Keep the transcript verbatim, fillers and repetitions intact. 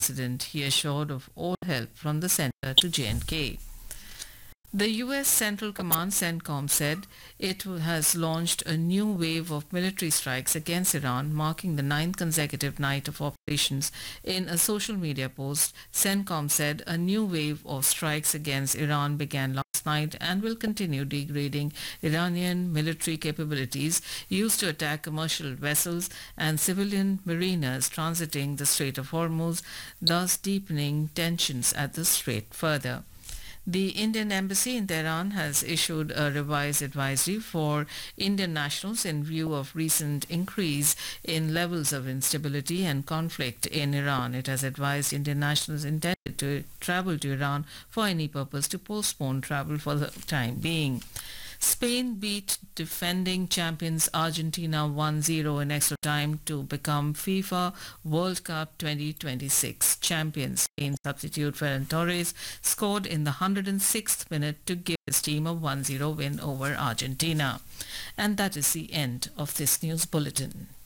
incident, he assured of all help from the center to J and K. The U S Central Command CENTCOM said it has launched a new wave of military strikes against Iran, marking the ninth consecutive night of operations. In a social media post, CENTCOM said a new wave of strikes against Iran began last night and will continue degrading Iranian military capabilities used to attack commercial vessels and civilian mariners transiting the Strait of Hormuz, thus deepening tensions at the strait further. The Indian Embassy in Tehran has issued a revised advisory for Indian nationals in view of recent increase in levels of instability and conflict in Iran. It has advised Indian nationals intended to travel to Iran for any purpose to postpone travel for the time being. Spain beat defending champions Argentina one zero in extra time to become FIFA World Cup twenty twenty-six champions. Spain substitute Ferran Torres scored in the one hundred sixth minute to give his team a one zero win over Argentina. And that is the end of this news bulletin.